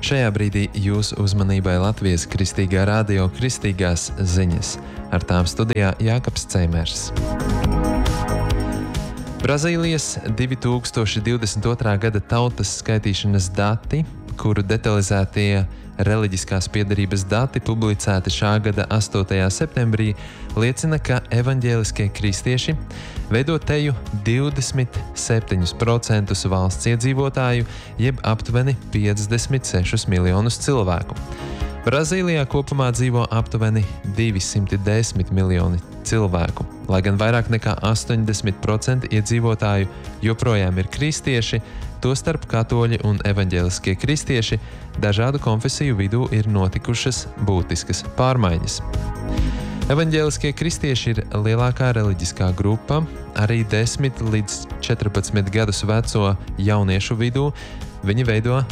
Šajā brīdī jūsu uzmanībai Latvijas Kristīgā radio Kristīgās ziņas. Ar tām studijā Jākaps Ceimers. Brazīlijas 2022. gada tautas skaitīšanas dati, kuru detalizētie reliģiskās piederības dati publicēti šā gada 8. septembrī, liecina, ka evaņģēliskie kristieši veido teju 27% valsts iedzīvotāju, jeb aptuveni 56 miljonus cilvēku. Brazīlijā kopumā dzīvo aptuveni 210 miljoni cilvēku, lai gan vairāk nekā 80% iedzīvotāju joprojām ir kristieši, tostarp katoļi un evaņģēliskie kristieši, dažādu konfesiju vidū ir notikušas būtiskas pārmaiņas. Evaņģēliskie kristieši ir lielākā reliģiskā grupa, arī 10 līdz 14 gadus veco jauniešu vidū viņi veido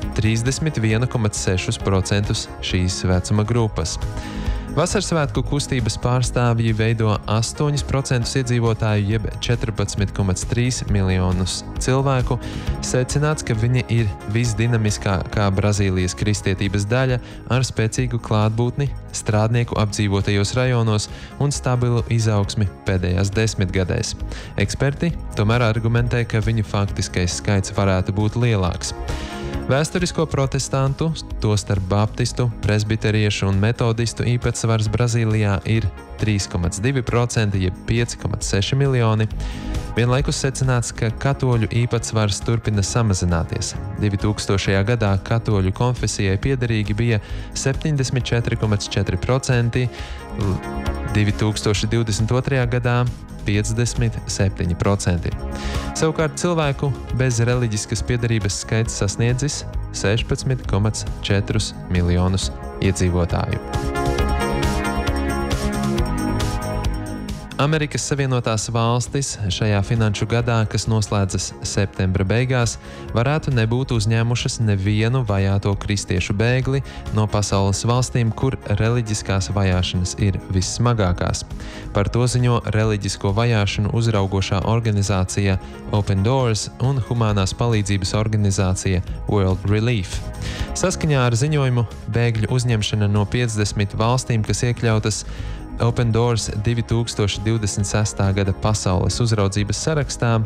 31,6% šīs vecuma grupas. Vasarsvētku kustības pārstāvji veido 8% iedzīvotāju, jeb 14,3 miljonus cilvēku. Secināts, ka viņi ir visdinamiskākā Brazīlijas kristietības daļa ar spēcīgu klātbūtni strādnieku apdzīvotajos rajonos un stabilu izaugsmi pēdējās 10 gadēs. Eksperti tomēr argumentē, ka viņu faktiskais skaits varētu būt lielāks. Vēsturisko protestantu, tostarp baptistu, presbiteriešu un metodistu īpatsvars Brazīlijā ir 3,2%, jeb 5,6 miljoni. Vienlaikus secināts, ka katoļu īpatsvars turpina samazināties. 2000. gadā katoļu konfesijai piederīgi bija 74,4%, 2022. gadā 57%. Savukārt cilvēku bez reliģiskas piederības skaits sasniedzis 16,4 miljonus iedzīvotāju. Amerikas Savienotās valstis šajā finanšu gadā, kas noslēdzas septembra beigās, varētu nebūt uzņēmušas nevienu vajāto kristiešu bēgli no pasaules valstīm, kur reliģiskās vajāšanas ir vissmagākās. Par to ziņo reliģisko vajāšanu uzraugošā organizācija Open Doors un humānās palīdzības organizācija World Relief. Saskaņā ar ziņojumu bēgļu uzņemšana no 50 valstīm, kas iekļautas Open Doors 2026. gada pasaules uzraudzības sarakstā,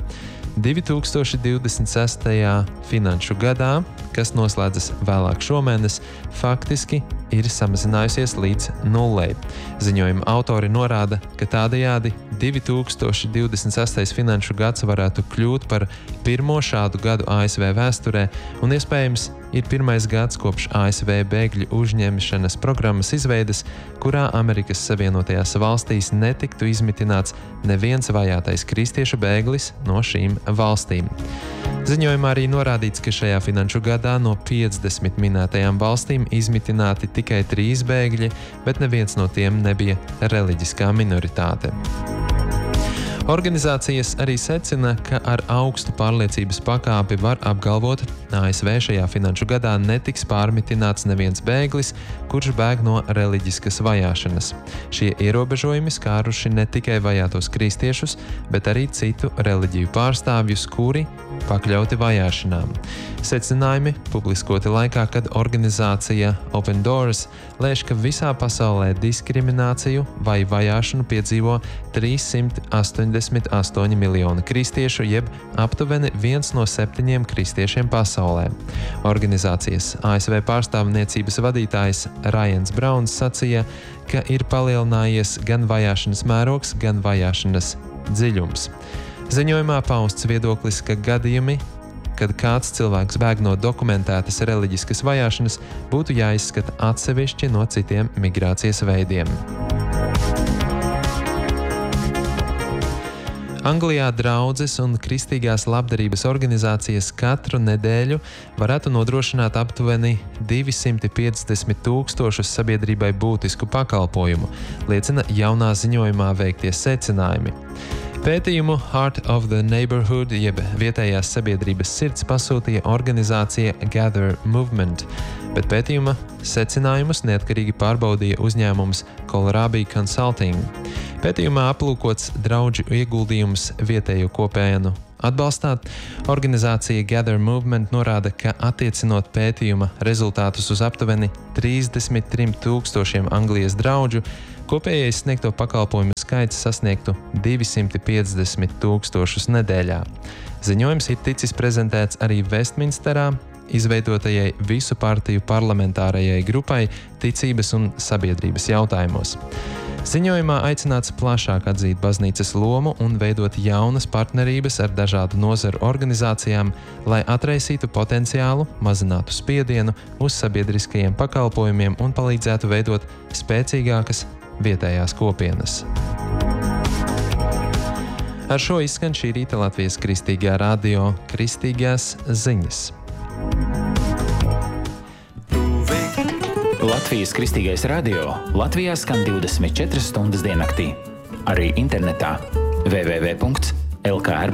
2026. finanšu gadā, kas noslēdzas vēlāk šomēnes, faktiski ir samazinājusies līdz nullei. Ziņojuma autori norāda, ka tādējādi 2026. finanšu gads varētu kļūt par pirmo šādu gadu ASV vēsturē un iespējams ir pirmais gads kopš ASV bēgļu uzņemšanas programmas izveides, kurā Amerikas Savienotajās valstīs netiktu izmitināts neviens vajātais kristiešu bēglis no šīm valstīm. Ziņojumā arī norādīts, ka šajā finanšu gadā no 50 minētajām valstīm izmitināti tikai 3 bēgļi, bet neviens no tiem nebija reliģiskā minoritāte. Organizācijas arī secina, ka ar augstu pārliecības pakāpi var apgalvot, ASV šajā finanšu gadā netiks pārmitināts neviens bēglis, kurš bēg no reliģiskas vajāšanas. Šie ierobežojumi skāruši ne tikai vajātos kristiešus, bet arī citu reliģiju pārstāvjus, kuri pakļauti vajāšanām. Secinājumi publiskoti laikā, kad organizācija Open Doors lēš, ka visā pasaulē diskrimināciju vai vajāšanu piedzīvo 388 miljoni kristiešu, jeb aptuveni 1 no 7 kristiešiem pasaulē. Organizācijas ASV pārstāvniecības vadītājs Ryans Brauns sacīja, ka ir palielinājies gan vajāšanas mērogs, gan vajāšanas dziļums. Ziņojumā pausts viedoklis, ka gadījumi, kad kāds cilvēks bēg no dokumentētas reliģiskas vajāšanas, būtu jāizskata atsevišķi no citiem migrācijas veidiem. Anglijā draudzes un kristīgās labdarības organizācijas katru nedēļu varētu nodrošināt aptuveni 250,000 sabiedrībai būtisku pakalpojumu, liecina jaunā ziņojumā veiktie secinājumi. Pētījumu Heart of the Neighborhood, jeb vietējās sabiedrības sirds, pasūtīja organizācija Gather Movement, bet pētījuma secinājumus neatkarīgi pārbaudīja uzņēmums Kohlrabi Consulting. Pētījumā aplūkots draudžu ieguldījums vietējo kopienu atbalstāt. Organizācija Gather Movement norāda, ka attiecinot pētījuma rezultātus uz aptuveni 33 000 Anglijas draugu, kopējais sniegto pakalpojumu skaits sasniegtu 250 000 nedēļā. Ziņojums ir ticis prezentēts arī Vestminsterā, izveidotajai visu partiju parlamentārajai grupai ticības un sabiedrības jautājumos. Ziņojumā aicināts plašāk atzīt baznīcas lomu un veidot jaunas partnerības ar dažādu nozaru organizācijām, lai atraisītu potenciālu, mazinātu spiedienu uz sabiedriskajiem pakalpojumiem un palīdzētu veidot spēcīgākas vietējās kopienas. Ar šo izskan šī rīta Latvijas Kristīgā radio Kristīgās ziņas. Latvijas Kristīgais radio Latvijā skan 24 stundas diennaktī. Arī internetā www.lkr.lv.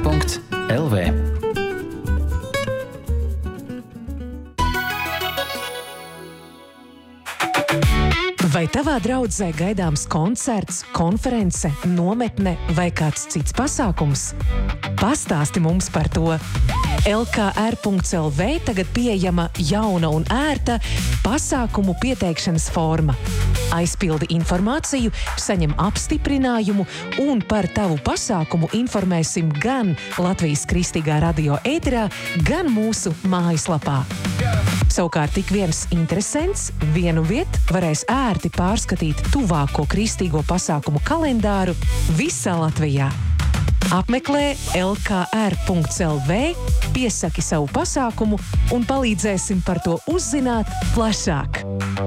Vai tavā draudzē gaidāms koncerts, konference, nometne vai kāds cits pasākums? Pastāsti mums par to! LKR.lv tagad pieejama jauna un ērta pasākumu pieteikšanas forma. Aizpildi informāciju, saņem apstiprinājumu un par tavu pasākumu informēsim gan Latvijas Kristīgā radio ēterā, gan mūsu mājaslapā. Savukārt tik viens interesents vienu vietu varēs ērti pārskatīt tuvāko kristīgo pasākumu kalendāru visā Latvijā. Apmeklē lkr.lv, piesaki savu pasākumu un palīdzēsim par to uzzināt plašāk.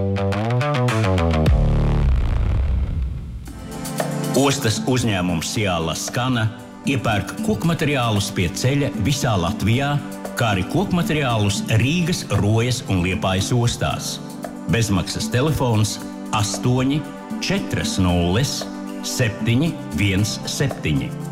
Ostas uzņēmums Ciala Skana iepērk kokmateriālus pie ceļa visā Latvijā, kā arī kokmateriālus Rīgas, Rojas un Liepājas ostās. Bezmaksas telefons 8 40 717.